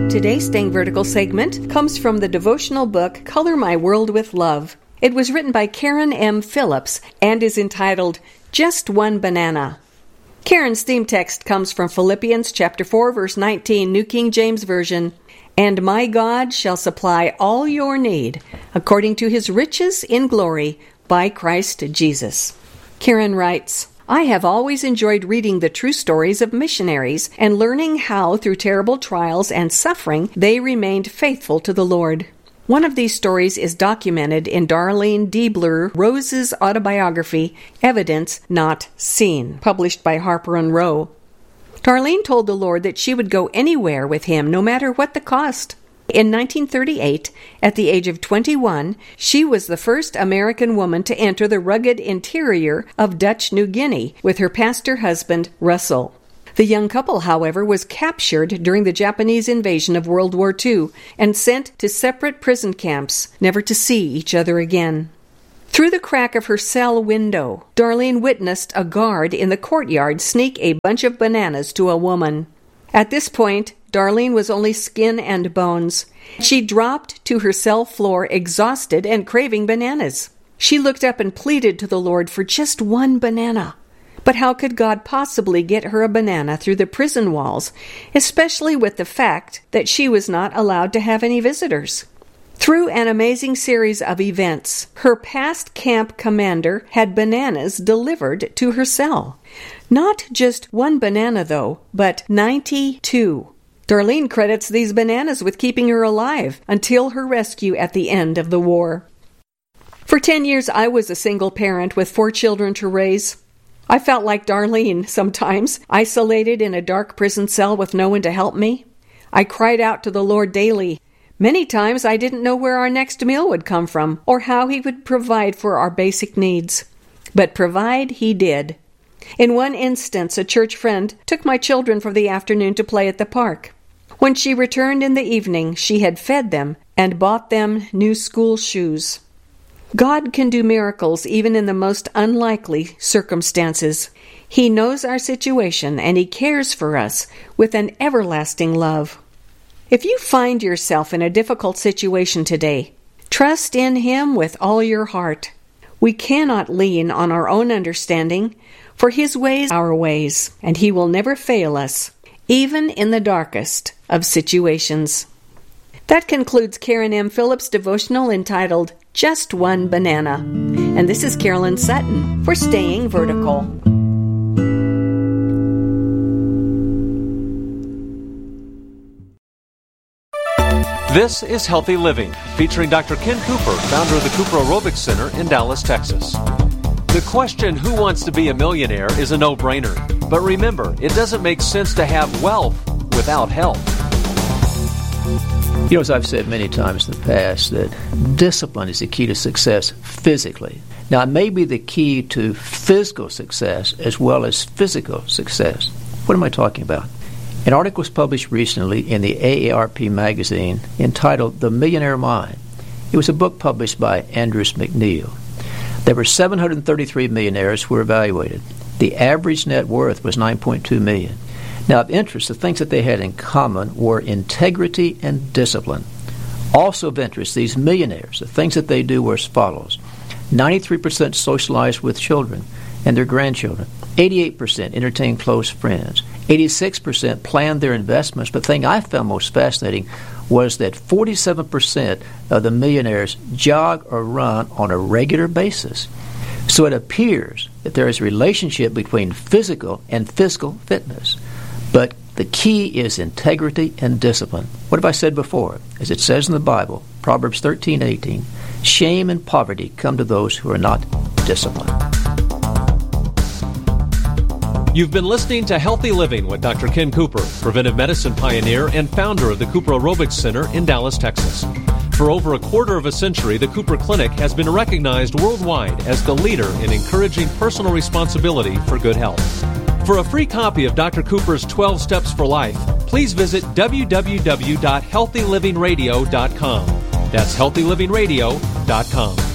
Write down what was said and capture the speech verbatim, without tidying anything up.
Today's Staying Vertical segment comes from the devotional book Color My World with Love. It was written by Karen M. Phillips and is entitled Just One Banana. Karen's theme text comes from Philippians chapter four, verse nineteen, New King James Version. And my God shall supply all your need according to his riches in glory by Christ Jesus. Karen writes, I have always enjoyed reading the true stories of missionaries and learning how, through terrible trials and suffering, they remained faithful to the Lord. One of these stories is documented in Darlene Diebler Rose's autobiography, Evidence Not Seen, published by Harper and Row. Darlene told the Lord that she would go anywhere with him, no matter what the cost. In nineteen thirty-eight, at the age of twenty-one, she was the first American woman to enter the rugged interior of Dutch New Guinea with her pastor husband, Russell. The young couple, however, was captured during the Japanese invasion of World War Two and sent to separate prison camps, never to see each other again. Through the crack of her cell window, Darlene witnessed a guard in the courtyard sneak a bunch of bananas to a woman. At this point, Darlene was only skin and bones. She dropped to her cell floor, exhausted and craving bananas. She looked up and pleaded to the Lord for just one banana. But how could God possibly get her a banana through the prison walls, especially with the fact that she was not allowed to have any visitors? Through an amazing series of events, her past camp commander had bananas delivered to her cell. Not just one banana, though, but ninety-two. Darlene credits these bananas with keeping her alive until her rescue at the end of the war. For ten years, I was a single parent with four children to raise. I felt like Darlene sometimes, isolated in a dark prison cell with no one to help me. I cried out to the Lord daily. Many times I didn't know where our next meal would come from or how he would provide for our basic needs. But provide he did. In one instance, a church friend took my children for the afternoon to play at the park. When she returned in the evening, she had fed them and bought them new school shoes. God can do miracles even in the most unlikely circumstances. He knows our situation and he cares for us with an everlasting love. If you find yourself in a difficult situation today, trust in him with all your heart. We cannot lean on our own understanding, for his ways are our ways, and he will never fail us, even in the darkest of situations. That concludes Karen M. Phillips' devotional entitled Just One Banana. And this is Carolyn Sutton for Staying Vertical. This is Healthy Living, featuring Doctor Ken Cooper, founder of the Cooper Aerobics Center in Dallas, Texas. The question, who wants to be a millionaire, is a no-brainer. But remember, it doesn't make sense to have wealth without health. You know, as I've said many times in the past, that discipline is the key to success physically. Now, it may be the key to physical success as well as physical success. What am I talking about? An article was published recently in the A A R P magazine entitled The Millionaire Mind. It was a book published by Andrews McNeil. There were seven hundred thirty-three millionaires who were evaluated. The average net worth was nine point two million dollars. Now, of interest, the things that they had in common were integrity and discipline. Also of interest, these millionaires, the things that they do were as follows. ninety-three percent socialized with children and their grandchildren. eighty-eight percent entertained close friends. eighty-six percent planned their investments. But the thing I found most fascinating was that forty-seven percent of the millionaires jog or run on a regular basis. So it appears that there is a relationship between physical and physical fitness. But the key is integrity and discipline. What have I said before? As it says in the Bible, Proverbs thirteen eighteen, shame and poverty come to those who are not disciplined. You've been listening to Healthy Living with Doctor Ken Cooper, preventive medicine pioneer and founder of the Cooper Aerobics Center in Dallas, Texas. For over a quarter of a century, the Cooper Clinic has been recognized worldwide as the leader in encouraging personal responsibility for good health. For a free copy of Doctor Cooper's twelve Steps for Life, please visit w w w dot healthy living radio dot com. That's healthy living radio dot com.